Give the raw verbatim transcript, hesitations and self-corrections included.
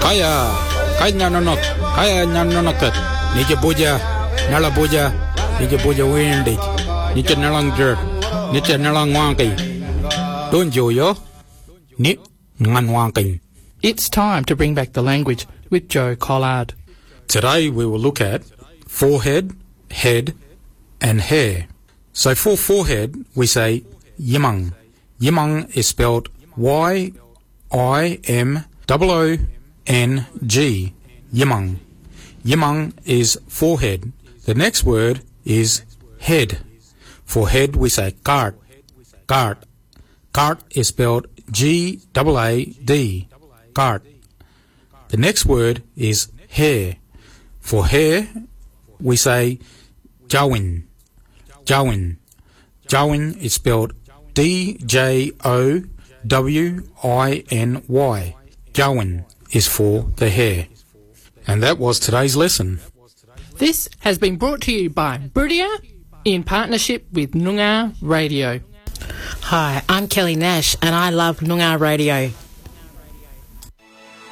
Kaya, kaya nanonok, kaya nanonokot. Nija boja, nala boja, nija boja windy. Nija nalang jer, nija nalang wanky. Don't you yo? Ni ngan wanky. It's time to bring back the language with Joe Collard. Today we will look at forehead, head, and hair. So for forehead, we say yimang. Yimang is spelled Y I M O O N G. Yimang. Yimang is forehead. The next word is head. For head, we say kart. Kart. Kart is spelled G A A D. Kart. The next word is hair. For hair, we say jawin. Jawin. Jawin is spelled D J O W I N Y. Jawin is for the hair. And that was today's lesson. This has been brought to you by Brudia in partnership with Noongar Radio. Hi, I'm Kelly Nash and I love Noongar Radio.